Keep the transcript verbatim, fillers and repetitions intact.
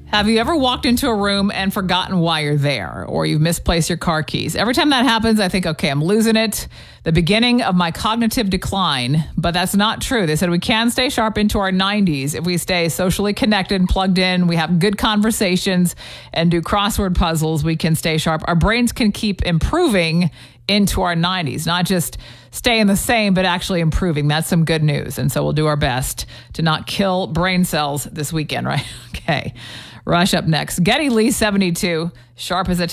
Have you ever walked into a room and forgotten why you're there, or you've misplaced your car keys? Every time that happens, I think, okay, I'm losing it. The beginning of my cognitive decline, but that's not true. They said we can stay sharp into our nineties if we stay socially connected and plugged in. We have good conversations and do crossword puzzles. We can stay sharp. Our brains can keep improving into our nineties, not just staying the same, but actually improving. That's some good news. And so we'll do our best to not kill brain cells this weekend, right? Okay. Rush up next. Getty Lee, seventy-two, sharp as a